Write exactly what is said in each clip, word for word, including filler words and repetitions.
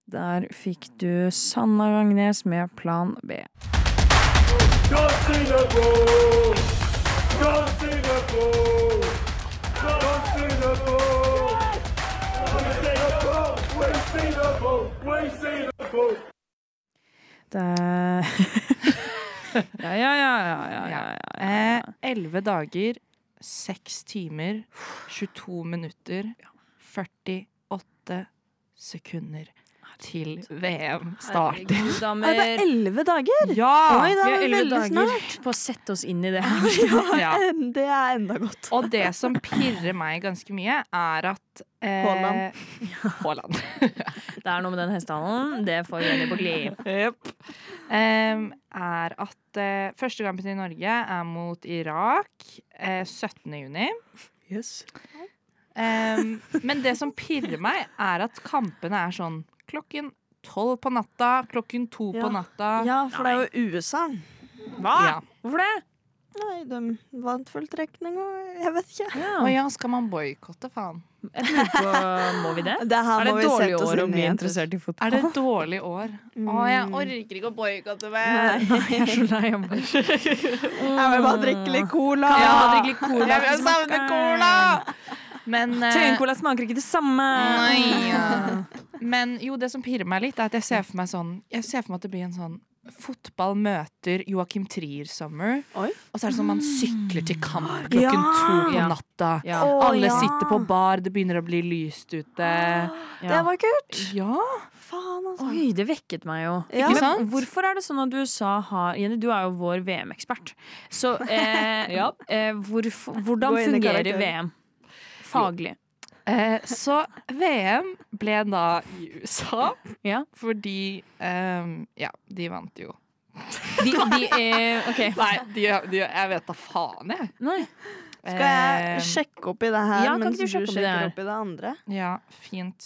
Der fikk du Sanna Gangnes med Plan B. Go Singapore! Go Singapore! Go Singapore! We Singapore! We Singapore! We Singapore! Det Ja, ja, ja, ja, ja, ja, ja. Eh, elleve dager, seks timer, tjueto minutter, førtiåtte sekunder til V M starter. Herregud, Er damer. det elleve dager? Ja! Oi, Vi det har er elleve veldig dager snart. på å sette oss inn i det. Ja. Det er enda godt. Og det som pirrer meg ganske mye, er at eh, Haaland. Haaland. Det er noe med den hestehandelen. Det får Jenny på glid. Yep. Um, er at eh, første kampen i Norge er mot Irak eh, syttende juni. Yes. Um, men det som pirrer meg, er at kampene er sånn klokken tolv på natta, klokken to Ja. på natta. Ja, for det er jo U S A. Hva? Ja. Hvorfor det? Nei, de vant full trekning, og jeg vet ikke. Ja. Å ja, skal man boykotte, faen? Jeg lurer på, må vi det? Det her Er det må et vi dårlig sette oss år å inn bli i. interessert i fotball? Er det et dårlig år? Å, jeg orker ikke å boykotte meg. Jeg er så lei av det. Jeg vil bare drikke litt cola. Ja, Ja. drikke litt cola. Jeg vil savne cola! Men eh, Tøyencola smaker ikke det samme. Nei, ja. Men jo, det som pirrer meg litt, er at jeg ser for meg sånn Jeg ser for meg at det blir en sånn fotball møter Joachim Trier Summer. Oi. Og så er det sånn man sykler til kamp klokken Ja. to på Ja. natta. Ja. Å, Alle ja. sitter på bar, det begynner å bli lyst ute. Det var kult. Ja. Faen, altså. Oi, det vekket meg jo. Ja. Ikke Men sant? hvorfor er det sånn at U S A har Jenny, du er jo vår V M-ekspert. Så eh, Ja. eh, hvorfor, hvordan Gå inn i fungerer karakter. V M? Faglig. Eh, så V M ble da i U S A Ja. fordi eh, Ja, de vant jo. De, de er OK. Nei, de, de, jeg vet da faen, jeg. Nei. Skal jeg sjekke opp i det her, Ja, kan mens ikke du du sjekke opp i det sjekker her? opp i det andre? Ja, fint.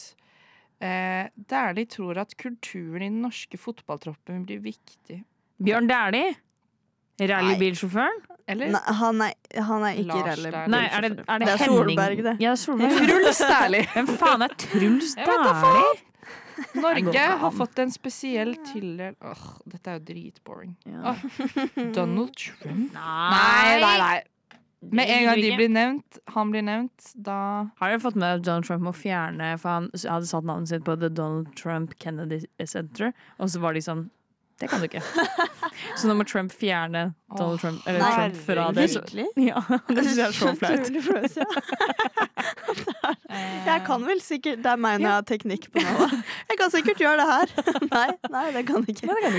Eh, Dæhlie tror at kulturen i den norske fotballtroppen blir viktig. Bjørn Dæhlie? Rallybilsjåføren? Eller? Nei, han er, han er ikke Lars rally. Dæhlie. Nei, er det, er det, Det er Henning? Solberg, det. Ja, Solberg. Truls Dæhlie. Hvem faen er Truls Jeg vet da Dæhlie? Norge har fått en spesiell tildel Åh, dette er jo dritboring. Ja. Åh, Donald Trump? Nei, nei, nei. Med en gang de ikke. blir nevnt, han blir nevnt, da Har dere fått med at Donald Trump må fjerne, for han hadde satt navnet sitt på The Donald Trump Kennedy Center, og så var de sånn, det kan du ikke. Så nå må Trump fjerne Donald Åh, Trump, eller nei, Trump fra det. Så, Virkelig? ja, det synes jeg er så flaut. Utrolig flaut, ja. Jeg kan vel sikkert Det er meg når jeg har teknikk på noe. Jeg kan sikkert gjøre det her. Nei, nei, det kan jeg ikke.